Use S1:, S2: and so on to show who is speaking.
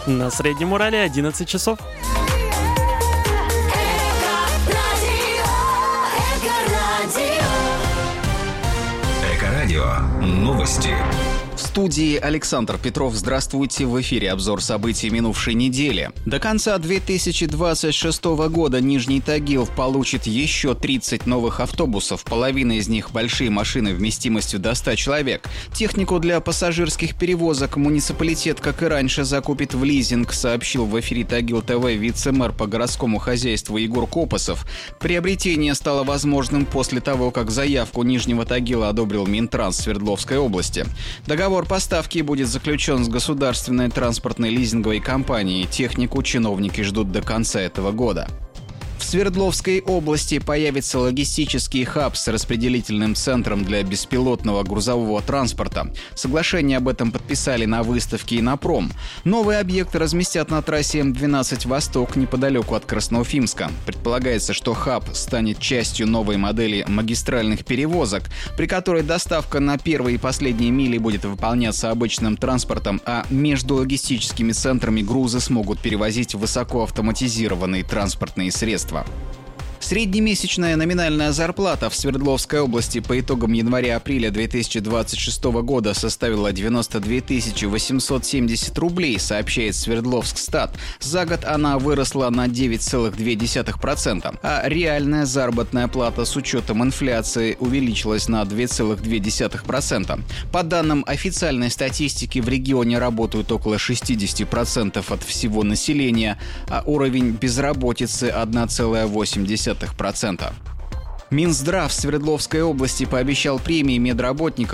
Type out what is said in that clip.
S1: На Среднем Урале 11 часов.
S2: Эко-радио. Новости.
S3: В студии Александр Петров. Здравствуйте. В эфире обзор событий минувшей недели. До конца 2026 года Нижний Тагил получит еще 30 новых автобусов. Половина из них большие машины вместимостью до 100 человек. Технику для пассажирских перевозок муниципалитет, как и раньше, закупит в лизинг, сообщил в эфире Тагил ТВ вице-мэр по городскому хозяйству Егор Копосов. Приобретение стало возможным после того, как заявку Нижнего Тагила одобрил Минтранс Свердловской области. Договор поставки будет заключен с государственной транспортной лизинговой компанией. Технику чиновники ждут до конца этого года. В Свердловской области появится логистический хаб с распределительным центром для беспилотного грузового транспорта. Соглашение об этом подписали на выставке «Инопром». Новый объект разместят на трассе М12 «Восток» неподалеку от Красноуфимска. Предполагается, что хаб станет частью новой модели магистральных перевозок, при которой доставка на первые и последние мили будет выполняться обычным транспортом, а между логистическими центрами грузы смогут перевозить высокоавтоматизированные транспортные средства. Среднемесячная номинальная зарплата в Свердловской области по итогам января-апреля 2026 года составила 92 870 рублей, сообщает Свердловскстат. За год она выросла на 9,2%, а реальная заработная плата с учетом инфляции увеличилась на 2,2%. По данным официальной статистики, в регионе работают около 60% от всего населения, а уровень безработицы 1,8%. Минздрав Свердловской области пообещал премии медработникам